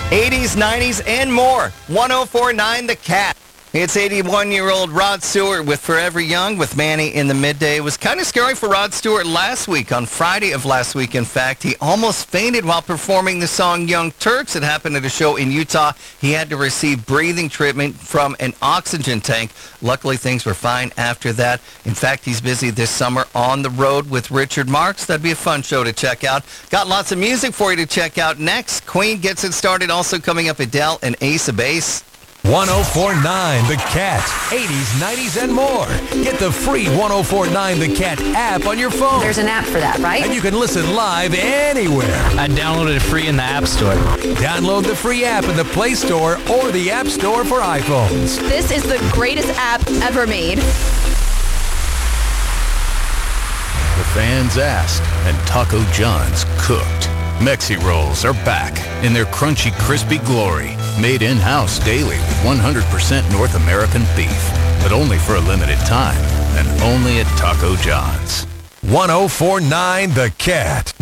80s, 90s, and more. 104.9 The Cat. It's 81-year-old Rod Stewart with Forever Young with Manny in the midday. It was kind of scary for Rod Stewart last week, on Friday of last week, in fact. He almost fainted while performing the song Young Turks. It happened at a show in Utah. He had to receive breathing treatment from an oxygen tank. Luckily, things were fine after that. In fact, he's busy this summer on the road with Richard Marx. That'd be a fun show to check out. Got lots of music for you to check out next. Queen gets it started. Also coming up, Adele and Ace of Base. 104.9 The Cat. 80s, 90s, and more. Get the free 104.9 The Cat app on your phone. There's an app for that, right? And you can listen live anywhere. I downloaded it free in the App Store. Download the free app in the Play Store or the App Store for iPhones. This is the greatest app ever made. The fans asked, and Taco John's cooked. Mexi Rolls are back in their crunchy, crispy glory. Made in-house daily with 100% North American beef. But only for a limited time. And only at Taco John's. 104.9 The Cat.